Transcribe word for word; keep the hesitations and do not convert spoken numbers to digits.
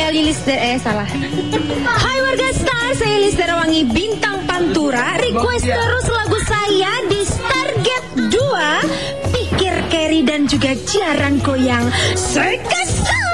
saya Lilis eh salah. Hai warga Star, saya Lilis Darawangi Bintang Pantura. Request terus lagu saya di Stargate dua, Pikir Carry dan juga Jarang Goyang. Sekesal.